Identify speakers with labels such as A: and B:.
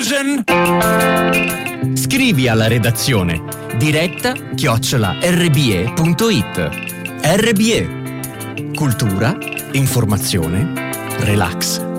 A: version.
B: Scrivi alla redazione diretta@rbe.it. RBE. Cultura, informazione, relax.